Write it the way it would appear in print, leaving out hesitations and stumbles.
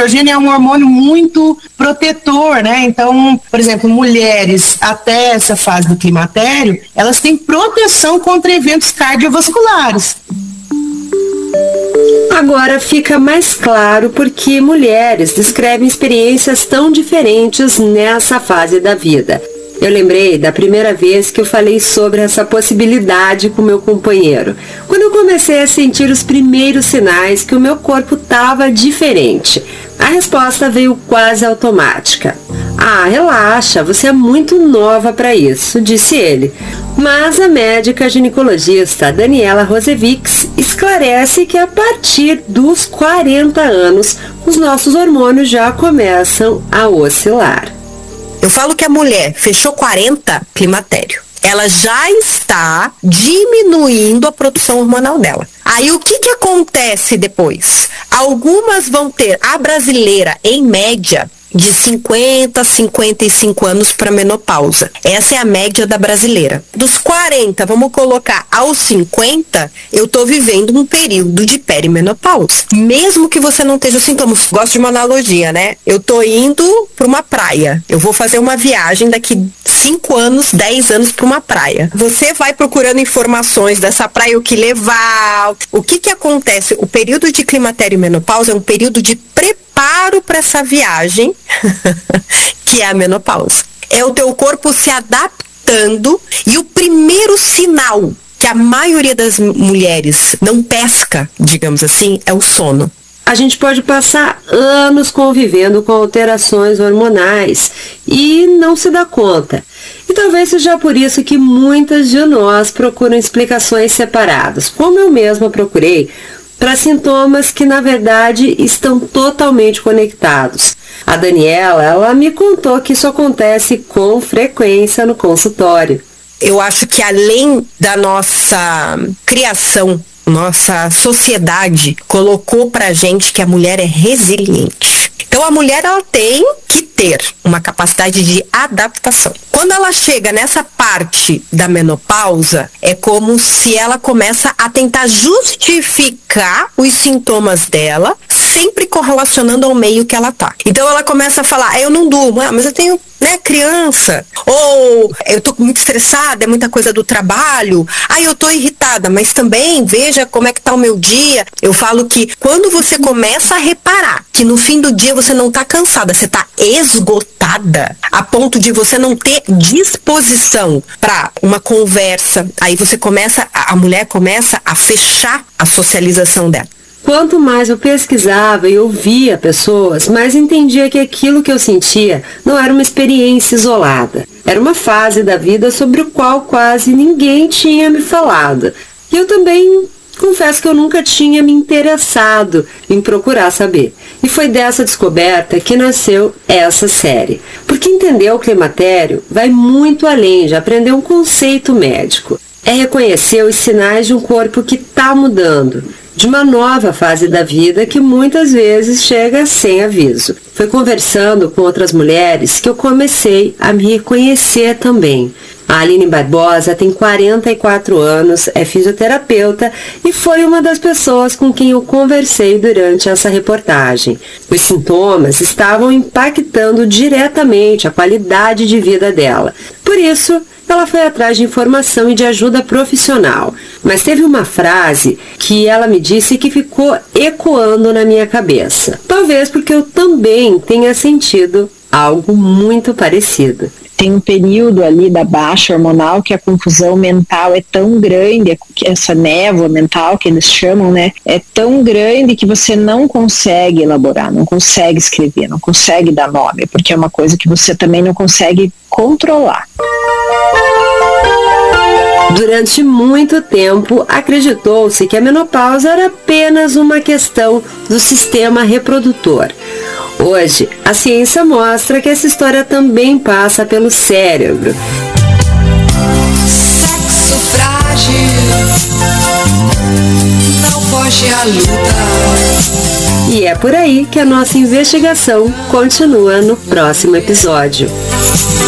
estrogênio é um hormônio muito protetor, né? Então, por exemplo, mulheres até essa fase do climatério, elas têm proteção contra eventos cardiovasculares. Agora fica mais claro porque mulheres descrevem experiências tão diferentes nessa fase da vida. Eu lembrei da primeira vez que eu falei sobre essa possibilidade com meu companheiro, quando eu comecei a sentir os primeiros sinais que o meu corpo estava diferente. A resposta veio quase automática. Ah, relaxa, você é muito nova para isso, disse ele. Mas a médica ginecologista Daniela Rosevics esclarece que a partir dos 40 anos, os nossos hormônios já começam a oscilar. Eu falo que a mulher fechou 40, climatério. Ela já está diminuindo a produção hormonal dela. Aí o que acontece depois? Algumas vão ter, a brasileira, em média, de 50 a 55 anos para menopausa. Essa é a média da brasileira. Dos 40, vamos colocar aos 50, eu tô vivendo um período de perimenopausa. Mesmo que você não esteja sintomas. Gosto de uma analogia, né? Eu tô indo para uma praia. Eu vou fazer uma viagem daqui 5 anos, 10 anos para uma praia. Você vai procurando informações dessa praia, o que levar. O que acontece? O período de climatério e menopausa é um período de preparo para essa viagem, que é a menopausa. É o teu corpo se adaptando, e o primeiro sinal que a maioria das mulheres não pesca, digamos assim, é o sono. A gente pode passar anos convivendo com alterações hormonais e não se dá conta. E talvez seja por isso que muitas de nós procuram explicações separadas, como eu mesma procurei, para sintomas que, na verdade, estão totalmente conectados. A Daniela, ela me contou que isso acontece com frequência no consultório. Eu acho que além da nossa criação, nossa sociedade colocou pra gente que a mulher é resiliente. Então a mulher, ela tem que ter uma capacidade de adaptação. Quando ela chega nessa parte da menopausa, é como se ela começa a tentar justificar os sintomas dela, sempre correlacionando ao meio que ela tá. Então ela começa a falar, eu não durmo, mas eu tenho, criança. Ou eu tô muito estressada, é muita coisa do trabalho. Eu tô irritada, mas também veja como é que tá o meu dia. Eu falo que quando você começa a reparar que no fim do dia você não tá cansada, você tá esgotada, a ponto de você não ter disposição para uma conversa, aí você começa, a mulher começa a fechar a socialização dela. Quanto mais eu pesquisava e ouvia pessoas, mais entendia que aquilo que eu sentia não era uma experiência isolada. Era uma fase da vida sobre o qual quase ninguém tinha me falado. E eu também confesso que eu nunca tinha me interessado em procurar saber. E foi dessa descoberta que nasceu essa série. Porque entender o climatério vai muito além de aprender um conceito médico. É reconhecer os sinais de um corpo que está mudando, de uma nova fase da vida que muitas vezes chega sem aviso. Foi conversando com outras mulheres que eu comecei a me reconhecer também. A Aline Barbosa tem 44 anos, é fisioterapeuta e foi uma das pessoas com quem eu conversei durante essa reportagem. Os sintomas estavam impactando diretamente a qualidade de vida dela. Por isso, ela foi atrás de informação e de ajuda profissional. Mas teve uma frase que ela me disse que ficou ecoando na minha cabeça. Talvez porque eu também tenha sentido algo muito parecido. Tem um período ali da baixa hormonal que a confusão mental é tão grande, essa névoa mental que eles chamam, né? É tão grande que você não consegue elaborar, não consegue escrever, não consegue dar nome, porque é uma coisa que você também não consegue controlar. Durante muito tempo, acreditou-se que a menopausa era apenas uma questão do sistema reprodutor. Hoje, a ciência mostra que essa história também passa pelo cérebro. Sexo frágil, não foge à luta. E é por aí que a nossa investigação continua no próximo episódio.